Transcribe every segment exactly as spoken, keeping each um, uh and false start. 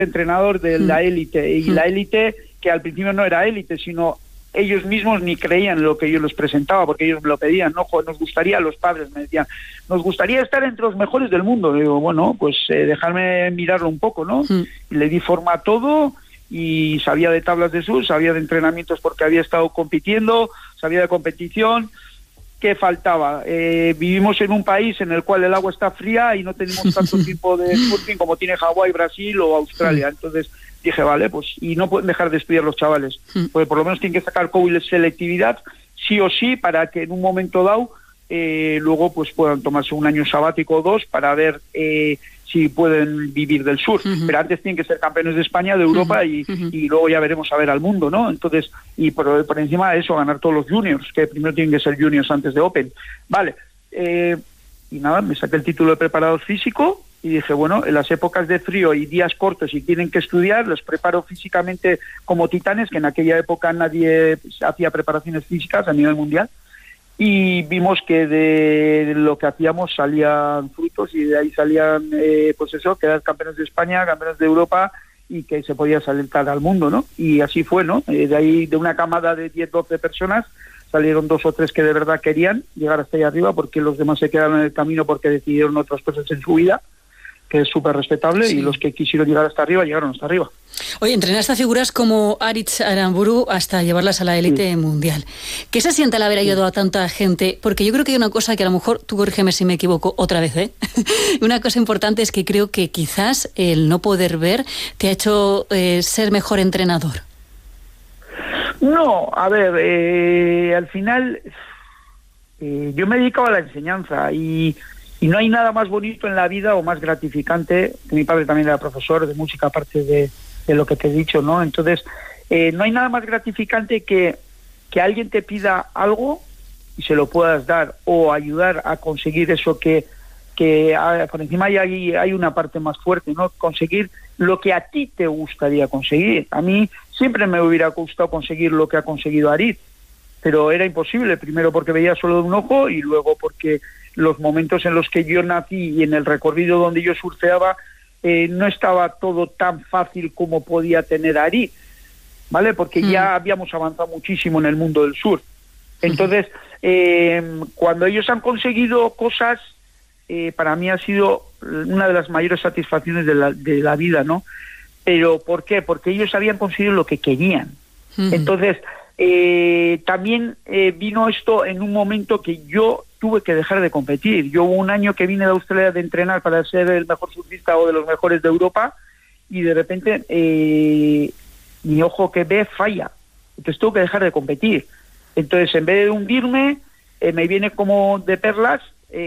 entrenador de la élite, y la élite que al principio no era élite, sino ellos mismos ni creían lo que yo les presentaba, porque ellos me lo pedían, no, nos gustaría, los padres me decían, nos gustaría estar entre los mejores del mundo. Le digo, bueno, pues eh, dejarme mirarlo un poco, ¿no? Mm. Y le di forma a todo, y sabía de tablas de surf, sabía de entrenamientos porque había estado compitiendo, sabía de competición. ¿Qué faltaba? Eh, vivimos en un país en el cual el agua está fría y no tenemos tanto tipo de surfing como tiene Hawái, Brasil o Australia. Entonces dije, vale, pues, y no pueden dejar de estudiar los chavales, porque por lo menos tienen que sacar COVID selectividad, sí o sí, para que en un momento dado eh, luego pues puedan tomarse un año sabático o dos para ver eh, si pueden vivir del surf. Uh-huh. Pero antes tienen que ser campeones de España, de Europa, uh-huh. y, uh-huh. y luego ya veremos a ver al mundo, ¿no? Entonces, y por, por encima de eso, ganar todos los juniors, que primero tienen que ser juniors antes de Open. Vale, eh, y nada, me saqué el título de preparador físico y dije, bueno, en las épocas de frío y días cortos y tienen que estudiar, los preparo físicamente como titanes, que en aquella época nadie hacía preparaciones físicas a nivel mundial. Y vimos que de lo que hacíamos salían frutos, y de ahí salían, eh, pues eso, quedar campeones de España, campeones de Europa, y que se podía salir al mundo, ¿no? Y así fue, ¿no? Eh, de ahí, de una camada de diez, doce personas, salieron dos o tres que de verdad querían llegar hasta ahí arriba, porque los demás se quedaron en el camino porque decidieron otras cosas en su vida, que es súper respetable, sí. Y los que quisieron llegar hasta arriba, llegaron hasta arriba. Oye, entrenaste a figuras como Aritz Aramburu hasta llevarlas a la élite sí. mundial. ¿Qué se siente al haber ayudado a tanta gente? Porque yo creo que hay una cosa que a lo mejor, tú corrígeme si me equivoco otra vez, ¿eh? Una cosa importante es que creo que quizás el no poder ver te ha hecho eh, ser mejor entrenador. No, a ver, eh, al final eh, yo me dedicaba a la enseñanza y... Y no hay nada más bonito en la vida o más gratificante, que mi padre también era profesor de música, aparte de, de lo que te he dicho, ¿no? Entonces, eh, no hay nada más gratificante que, que alguien te pida algo y se lo puedas dar, o ayudar a conseguir eso que, que a, por encima hay, hay, hay una parte más fuerte, ¿no? Conseguir lo que a ti te gustaría conseguir. A mí siempre me hubiera gustado conseguir lo que ha conseguido Aritz, pero era imposible, primero porque veía solo de un ojo y luego porque los momentos en los que yo nací y en el recorrido donde yo surfeaba eh, no estaba todo tan fácil como podía tener Aritz, ¿vale? Porque mm. ya habíamos avanzado muchísimo en el mundo del surf. Entonces, eh, cuando ellos han conseguido cosas, eh, para mí ha sido una de las mayores satisfacciones de la, de la vida, ¿no? Pero, ¿por qué? Porque ellos habían conseguido lo que querían. Mm. Entonces, eh, también eh, vino esto en un momento que yo tuve que dejar de competir. Yo hubo un año que vine de Australia de entrenar para ser el mejor surfista o de los mejores de Europa, y de repente eh, mi ojo que ve falla. Entonces tuve que dejar de competir. Entonces, en vez de hundirme, eh, me viene como de perlas,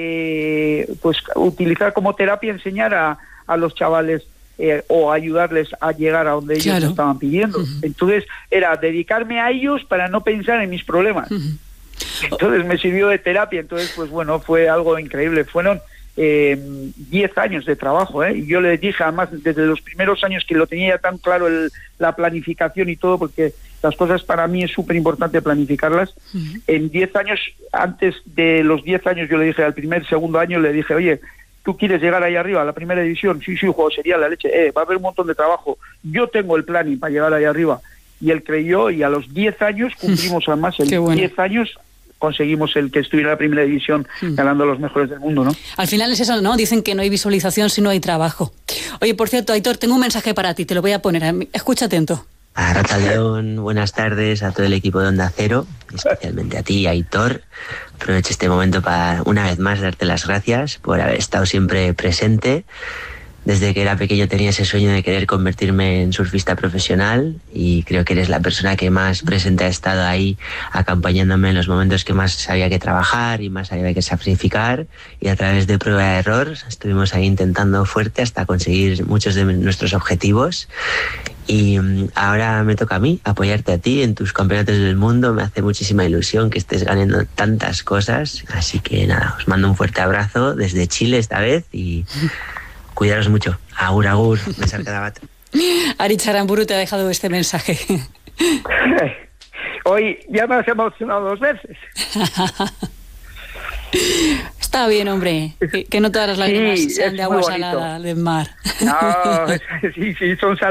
eh, pues utilizar como terapia, enseñar a, a los chavales eh, o ayudarles a llegar a donde ellos claro. me estaban pidiendo. Uh-huh. Entonces, era dedicarme a ellos para no pensar en mis problemas. Uh-huh. Entonces me sirvió de terapia. Entonces, pues bueno, fue algo increíble. Fueron eh, diez años de trabajo, ¿eh? Y yo le dije, además, desde los primeros años que lo tenía ya tan claro, el, la planificación y todo, porque las cosas para mí es súper importante planificarlas. Uh-huh. En diez años, antes de los diez años, yo le dije, al primer, segundo año, le dije, oye, ¿tú quieres llegar ahí arriba, a la primera división? Sí, sí, juego, sería la leche. Eh, va a haber un montón de trabajo. Yo tengo el planning para llegar ahí arriba. Y él creyó, y a los diez años cumplimos además el bueno. diez años conseguimos el que estuviera en la primera división, mm. ganando a los mejores del mundo, ¿no? Al final es eso, ¿no? Dicen que no hay visualización si no hay trabajo. Oye, por cierto, Aitor, tengo un mensaje para ti, te lo voy a poner. Escucha atento. A Arratsaldeon, buenas tardes a todo el equipo de Onda Cero, especialmente a ti, Aitor. Aprovecho este momento para una vez más darte las gracias por haber estado siempre presente. Desde que era pequeño tenía ese sueño de querer convertirme en surfista profesional, y creo que eres la persona que más presente ha estado ahí, acompañándome en los momentos que más había que trabajar y más había que sacrificar, y a través de prueba de error estuvimos ahí intentando fuerte hasta conseguir muchos de nuestros objetivos. Y ahora me toca a mí apoyarte a ti en tus campeonatos del mundo. Me hace muchísima ilusión que estés ganando tantas cosas, así que nada, os mando un fuerte abrazo desde Chile esta vez y cuidaros mucho. Agur, agur. Aritz Aramburu te ha dejado este mensaje. Hoy ya me has emocionado dos veces. Está bien, hombre. Que, que no todas las lágrimas sí, sean de agua salada del mar. No, sí, sí, son saladas.